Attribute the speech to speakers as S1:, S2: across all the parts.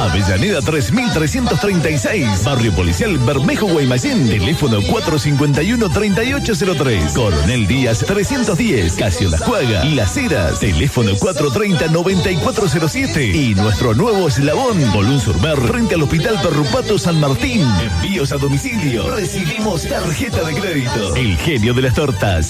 S1: Avellaneda 3336, Barrio Policial Bermejo, Guaymallén. Teléfono 451-3803. Coronel Díaz 310, Casio Las Juaga y Las Heras. Teléfono 430-9407. Y nuestro nuevo eslabón, Bolún Surmer, frente al Hospital Perrupato San Martín. Envíos a domicilio. Recibimos tarjeta de crédito. El genio de las tortas.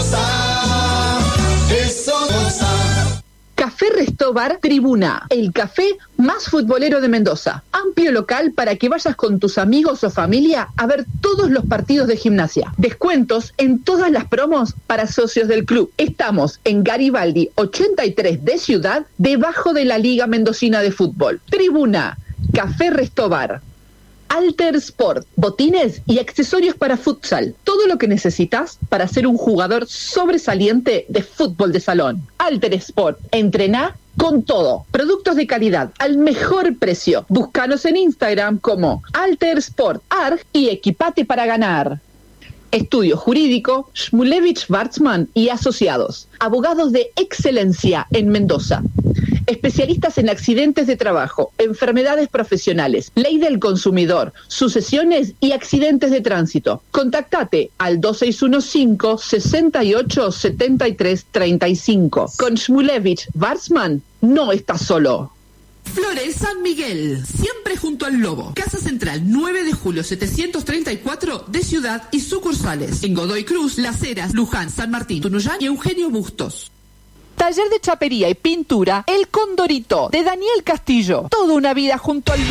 S2: Café Restobar Tribuna, el café más futbolero de Mendoza. Amplio local para que vayas con tus amigos o familia a ver todos los partidos de Gimnasia. Descuentos en todas las promos para socios del club. Estamos en Garibaldi 83 de Ciudad, debajo de la Liga Mendocina de Fútbol. Tribuna, Café Restobar. Alter Sport, botines y accesorios para futsal. Todo lo que necesitas para ser un jugador sobresaliente de fútbol de salón. Alter Sport, entrená con todo. Productos de calidad al mejor precio. Búscanos en Instagram como Alter Sport Arg y equipate para ganar. Estudio Jurídico, Shmulevich Bartzman y Asociados. Abogados de excelencia en Mendoza. Especialistas en accidentes de trabajo, enfermedades profesionales, ley del consumidor, sucesiones y accidentes de tránsito. Contactate al 2615-687335. Con Shmulevich Bartzman no estás solo.
S3: Flores San Miguel, siempre junto al Lobo. Casa Central, 9 de julio 734 de Ciudad y sucursales en Godoy Cruz, Las Heras, Luján, San Martín, Tunuyán y Eugenio Bustos.
S2: Taller de chapería y pintura El Condorito de Daniel Castillo. Toda una vida junto al